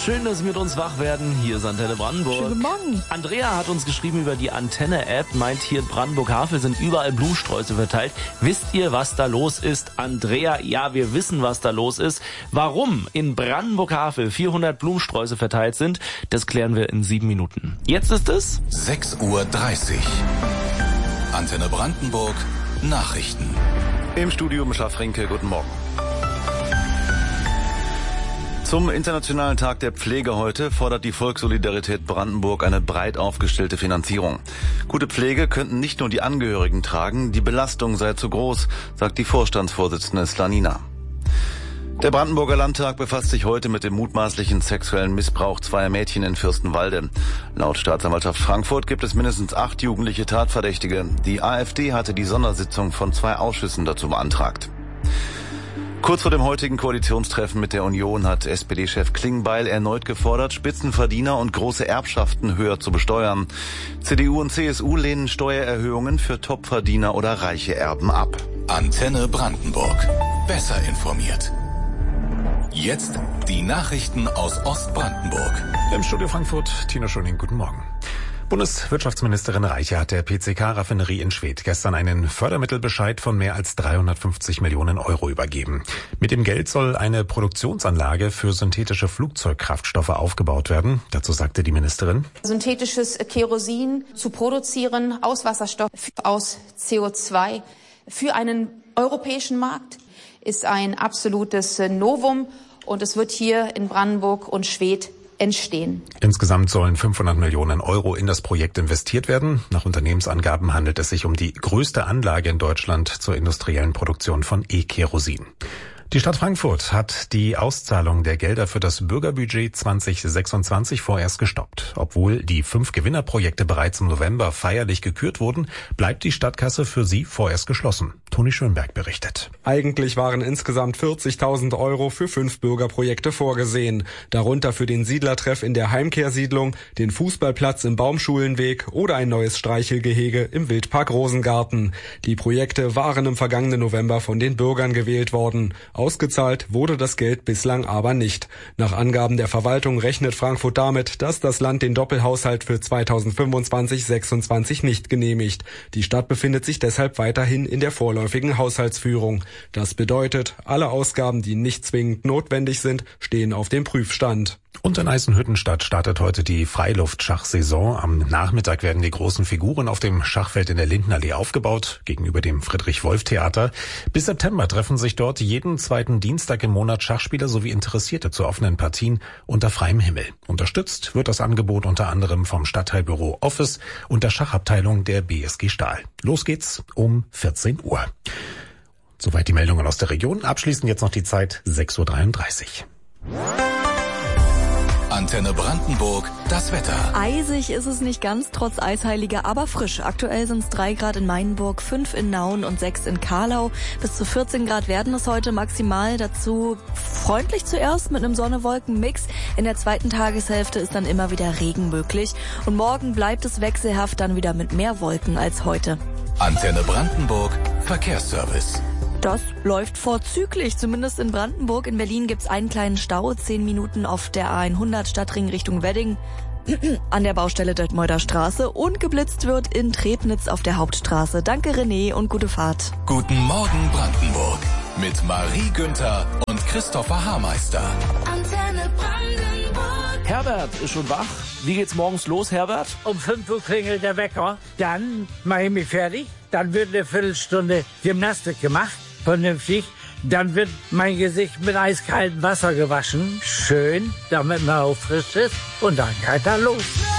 schön, dass Sie mit uns wach werden. Hier ist Antenne Brandenburg. Schönen guten Morgen. Andrea hat uns geschrieben über die Antenne-App, meint hier in Brandenburg-Havel sind überall Blumensträuße verteilt. Wisst ihr, was da los ist? Andrea, ja, wir wissen, was da los ist. Warum in Brandenburg-Havel 400 Blumensträuße verteilt sind, das klären wir in 7 Minuten. Jetzt ist es 6:30 Uhr. Antenne Brandenburg, Nachrichten. Im Studio Mischa Frinke, guten Morgen. Zum Internationalen Tag der Pflege heute fordert die Volkssolidarität Brandenburg eine breit aufgestellte Finanzierung. Gute Pflege könnten nicht nur die Angehörigen tragen, die Belastung sei zu groß, sagt die Vorstandsvorsitzende Slanina. Der Brandenburger Landtag befasst sich heute mit dem mutmaßlichen sexuellen Missbrauch zweier Mädchen in Fürstenwalde. Laut Staatsanwaltschaft Frankfurt gibt es mindestens 8 jugendliche Tatverdächtige. Die AfD hatte die Sondersitzung von 2 Ausschüssen dazu beantragt. Kurz vor dem heutigen Koalitionstreffen mit der Union hat SPD-Chef Klingbeil erneut gefordert, Spitzenverdiener und große Erbschaften höher zu besteuern. CDU und CSU lehnen Steuererhöhungen für Topverdiener oder reiche Erben ab. Antenne Brandenburg. Besser informiert. Jetzt die Nachrichten aus Ostbrandenburg. Im Studio Frankfurt, Tina Schöning, guten Morgen. Bundeswirtschaftsministerin Reiche hat der PCK-Raffinerie in Schwedt gestern einen Fördermittelbescheid von mehr als 350 Millionen Euro übergeben. Mit dem Geld soll eine Produktionsanlage für synthetische Flugzeugkraftstoffe aufgebaut werden. Dazu sagte die Ministerin: Synthetisches Kerosin zu produzieren aus Wasserstoff, aus CO2 für einen europäischen Markt ist ein absolutes Novum und es wird hier in Brandenburg und Schwedt entstehen. Insgesamt sollen 500 Millionen Euro in das Projekt investiert werden. Nach Unternehmensangaben handelt es sich um die größte Anlage in Deutschland zur industriellen Produktion von E-Kerosin. Die Stadt Frankfurt hat die Auszahlung der Gelder für das Bürgerbudget 2026 vorerst gestoppt. Obwohl die 5 Gewinnerprojekte bereits im November feierlich gekürt wurden, bleibt die Stadtkasse für sie vorerst geschlossen. Toni Schönberg berichtet. Eigentlich waren insgesamt 40.000 Euro für 5 Bürgerprojekte vorgesehen. Darunter für den Siedlertreff in der Heimkehrsiedlung, den Fußballplatz im Baumschulenweg oder ein neues Streichelgehege im Wildpark Rosengarten. Die Projekte waren im vergangenen November von den Bürgern gewählt worden. Ausgezahlt wurde das Geld bislang aber nicht. Nach Angaben der Verwaltung rechnet Frankfurt damit, dass das Land den Doppelhaushalt für 2025/26 nicht genehmigt. Die Stadt befindet sich deshalb weiterhin in der vorläufigen Haushaltsführung. Das bedeutet, alle Ausgaben, die nicht zwingend notwendig sind, stehen auf dem Prüfstand. Und in Eisenhüttenstadt startet heute die Freiluftschachsaison. Am Nachmittag werden die großen Figuren auf dem Schachfeld in der Lindenallee aufgebaut, gegenüber dem Friedrich-Wolf-Theater. Bis September treffen sich dort jeden zweiten Dienstag im Monat Schachspieler sowie Interessierte zu offenen Partien unter freiem Himmel. Unterstützt wird das Angebot unter anderem vom Stadtteilbüro Office und der Schachabteilung der BSG Stahl. Los geht's um 14 Uhr. Soweit die Meldungen aus der Region. Abschließend jetzt noch die Zeit 6:33 Uhr. Antenne Brandenburg, das Wetter. Eisig ist es nicht ganz, trotz Eisheiliger, aber frisch. Aktuell sind es 3 Grad in Mainburg, 5 in Nauen und 6 in Karlau. Bis zu 14 Grad werden es heute maximal. Dazu freundlich zuerst mit einem Sonne-Wolken-Mix. In der zweiten Tageshälfte ist dann immer wieder Regen möglich. Und morgen bleibt es wechselhaft, dann wieder mit mehr Wolken als heute. Antenne Brandenburg, Verkehrsservice. Das läuft vorzüglich, zumindest in Brandenburg. In Berlin gibt's einen kleinen Stau, 10 Minuten auf der A100 Stadtring Richtung Wedding an der Baustelle Detmolder Straße und geblitzt wird in Trebnitz auf der Hauptstraße. Danke René und gute Fahrt. Guten Morgen Brandenburg mit Marie Günther und Christopher Haarmeister. Antenne Brandenburg. Herbert ist schon wach. Wie geht's morgens los, Herbert? Um 5 Uhr klingelt der Wecker. Dann mache ich mich fertig. Dann wird eine Viertelstunde Gymnastik gemacht. Vernünftig. Dann wird mein Gesicht mit eiskaltem Wasser gewaschen. Schön, damit man auch frisch ist. Und dann geht er los.